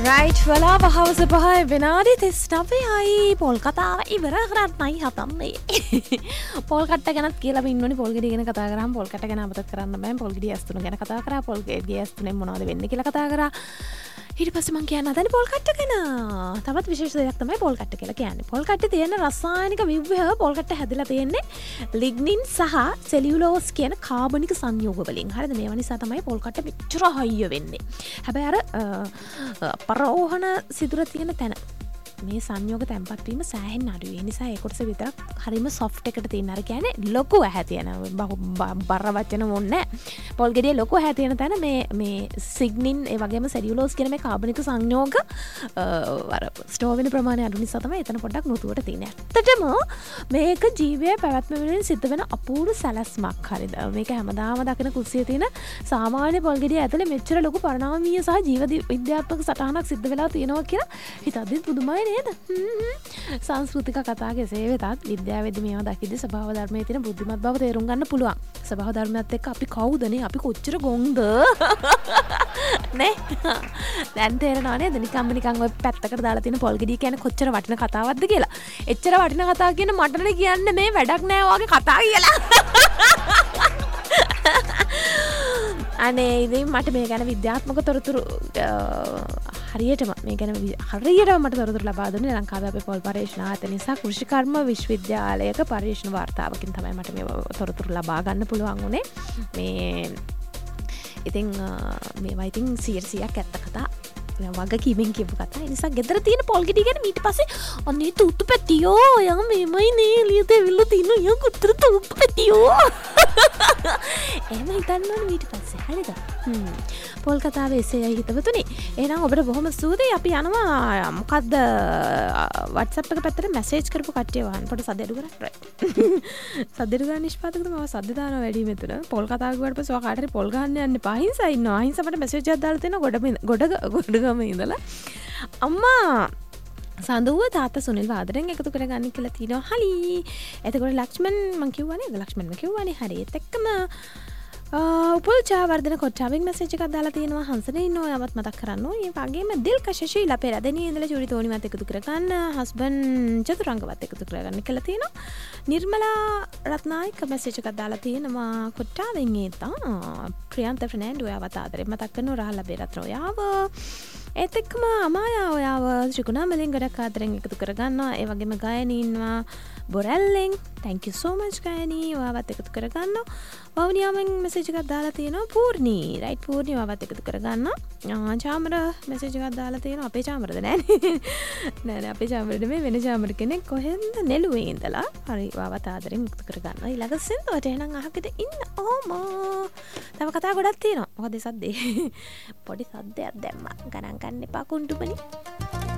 Right වෙලාව හවස 5 විනාඩි 39යි පොල් කතාව ඉවර කරන්නයි හදන්නේ. පොල් කට්ට ගැනත් කියලා ඉන්නෝනේ පොල් ගෙඩිය ගැන කතා කරාම පොල් කට්ට ගැන අමතක කරන්න බෑ. පොල් ගෙඩිය ඇස් තුන ගැන කතා කරා. පොල් ගෙඩිය ඇස් තුනෙන් මොනවද වෙන්නේ කියලා කතා කරා. ඊට පස්සේ මම කියන්න හදන්නේ පොල් කට්ට ගැන. තවත් විශේෂ දෙයක් තමයි පොල් කට්ට කියලා කියන්නේ. පොල් කට්ටේ තියෙන රසායනික විව්‍යය පොල් කට්ට හැදලා තියෙන්නේ ලිග්නින් සහ සෙලියුලෝස් කියන කාබනික සංයෝග වලින්. හරිද? මේවා නිසා තමයි පොල් කට්ට මෙච්චර හයිය වෙන්නේ. හැබැයි අර පරෝහණ සිදුර තියෙන තැන මේ සංයෝග තැන්පත් වීම සෑහෙන්න අඩුයි. ඒ නිසා ඒ කොටස විතරක් හරිම සොෆ්ට් එකට තියෙන. අර කියන්නේ ලොකු ඇහැ තියෙන බර වචන මොන්නේ පොල් ගෙඩියේ ලොකු ඇහැ තියෙන තැන මේ සිග්නින් ඒ වගේම සෙලියුලෝස් කියන මේ කාබනික සංයෝග අර ස්ටෝර් වෙන ප්‍රමාණය අඩු නිසා තමයි එතන පොඩ්ඩක් මෘදුවට තියෙන්නේ. ඇත්තටම මේක ජීවයේ පැවැත්ම වලින් සිද්ධ වෙන අපූර්ව සැලැස්මක්. හරිද? මේක හැමදාම දකින කුස්සියේ තියෙන සාමාන්‍ය පොල් ගෙඩිය ඇතුලේ මෙච්චර ලොකු පරිණාමීය සහ ජීව විද්‍යාත්මක සටහනක් සිද්ධ වෙලා තියෙනවා කියලා හිතද්දි පුදුමයි. සංස්කෘතික කතා කෙසේ වෙතත් විද්‍යාවේදී මේවා දකිද්දී ස්වභාව ධර්මයේ තියෙන බුද්ධිමත් බව තේරුම් ගන්න පුළුවන්. ස්වභාව ධර්මයත් එක්ක අපි කවුදනේ? අපි කොච්චර ගොංද? නේ? දැන් තේරෙනව නේද? නිකන් ඔය පැත්තකට දාලා තියෙන පොල් ගෙඩිය කියන්නේ කොච්චර වටින කතාවක්ද කියලා. එච්චර වටින කතාවක් කියන මටනේ කියන්නේ මේ වැඩක් නෑ වගේ කතා කියලා. අනේ ඉතින් මට මේ ගැන විද්‍යාත්මක තොරතුරු හරියටම මේ ගැන හරියටම මට තොරතුරු ලබා දුන්නේ ලංකාවේ අපේ පොල් පරීක්ෂණ ආයතන නිසා කෘෂිකර්ම විශ්වවිද්‍යාලයක පරීක්ෂණ වාර්තාවකින් තමයි මට මේ තොරතුරු ලබා ගන්න පුළුවන් උනේ. මේ ඉතින් මේවා ඉතින් 100%ක් ඇත්ත කතා. වගකීමෙන් කියපු කතා. ඒ නිසා ගෙදර තියෙන පොල් ගෙඩිය ගැන ඊට පස්සේ අනේ තුත්තු පැටියෝ යා මේමයි නේ එළියට ඇවිල්ලා තිනු යා කුතර තුත්තු පැටියෝ. එහෙම හිතන්න ඕනේ ඊට පස්සේ. හරිද? පොල් කතාවේ එසේයි හිතවතුනි. එහෙනම් ඔබට බොහොම ස්තුතියි. අපි යනවා මොකද්ද WhatsApp එක පැත්තට මැසේජ් කරපු කට්ටිය වහන්න. පොඩ සද්ද අඩු කරා. සද්ද අඩු ගන්න නිෂ්පාදකතුමා මම සද්ද දානවා වැඩි මෙතන. පොල් කතා කිව්වට පස්සේ ඔයා කාටරි පොල් ගහන්න යන්න එපා. අහිංසා ඉන්නවා. අහිංසා මට මැසේජ් එකක් දාලා තියෙනවා ගොඩගම ඉඳලා. අම්මා සඳුව තාත්තා සුනිල් වාදරෙන් එකතු කරගන්න කියලා තියෙනවා. හලි. එතකොට ලක්ෂ්මන් මං කිව්වනේ ලක්ෂ්මන්ම කිව්වනේ. හරි. ඒත් එක්කම උපුල්චා වර්ධන කොට්ටාවෙන් මැසේජ් එකක් දාලා තියෙනවා. හංසනේ ඉන්නවා. යමත් මතක් කරන්න ඕනේ. ඒ වගේම දිල්කෂ ශීලා පෙරදෙනිය ඉඳලා චූරි තෝනිමත් එකතු කරගන්න. හස්බන්ඩ් චතුරංගවත් එකතු කරගන්න කියලා තියෙනවා. නිර්මලා රත්නායක මැසේජ් එකක් දාලා තියෙනවා. කොට්ටාවෙන් ඒතා ප්‍රියන්ත ෆර්නෑන්ඩෝ ඔයාවත් ආදරේ මතක් කරනවා. රාහල බේරත්න ඔයාව ඒත් එක්කම අමායා ඔයාව ත්‍රිකුණා මලින් ගොඩක් ආදරෙන් එකතු කරගන්නවා. ඒ වගේම ගායනී ඉන්නවා බොරැල්ලෙන්. thank you so much ගායනී ඔයාවත් එකතු කරගන්නවා. වවුනියාවෙන් මැසේජ් එකක් දාලා තියෙනවා. පූර්ණී රයිට් පූර්ණී ඔයාවත් එකතු කරගන්නවා. චාමර මැසේජ් එකක් දාලා තියෙනවා. අපේ චාමරද නෑනේ. නෑ අපේ චාමර නෙමෙයි වෙන චාමර කෙනෙක් කොහෙන්ද නෙළුවේ ඉඳලා. හරි ඔයාවත් ආදරෙන් එකතු කරගන්නවා. ඊළඟ සින්දුවට එහෙනම් අහකට ඉන්න ඕම. තව කතා ගොඩක් තියෙනවා. මොකද සද්දේ පොඩි සද්දයක් දැම්මා. ගණන් ගන්න එපා කුණ්ඩුමනි.